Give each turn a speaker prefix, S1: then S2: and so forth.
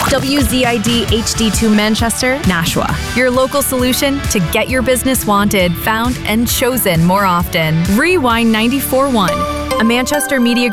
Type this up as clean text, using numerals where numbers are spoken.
S1: WZID HD2 Manchester, Nashua. Your local solution to get your business wanted, found, and chosen more often. Rewind 94.1, a Manchester Media